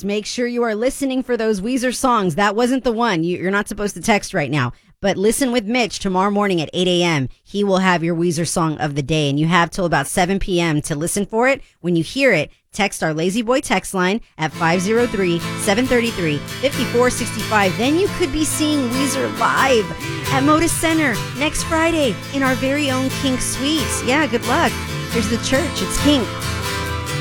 Just make sure you are listening for those Weezer songs. That wasn't the one. You're not supposed to text right now. But listen with Mitch tomorrow morning at 8 a.m. He will have your Weezer song of the day, and you have till about 7 p.m. to listen for it. When you hear it, text our Lazy Boy text line at 503-733-5465. Then you could be seeing Weezer live at Moda Center next Friday in our very own Kink Suites. Yeah, good luck. Here's the church. It's Kink.